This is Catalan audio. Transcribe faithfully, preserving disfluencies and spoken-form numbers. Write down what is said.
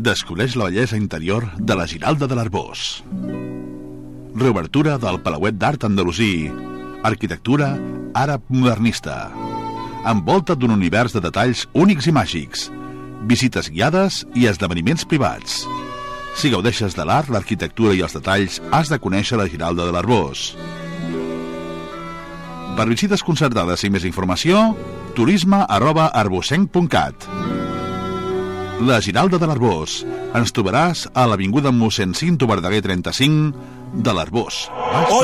Descobreix la bellesa interior de la Giralda de l'Arboç. Reobertura del Palauet d'Art Andalusí. Arquitectura àrab modernista. Envolta d'un univers de detalls únics i màgics. Visites guiades i esdeveniments privats. Si gaudeixes de l'art, l'arquitectura i els detalls, has de conèixer la Giralda de l'Arboç. Per visites concertades i més informació, turisme arroba arbocenc punt cat. La Giralda de l'Arboç. Ens trobaràs a l'avinguda mossèn Cinto Verdaguer trenta-cinc de l'Arboç.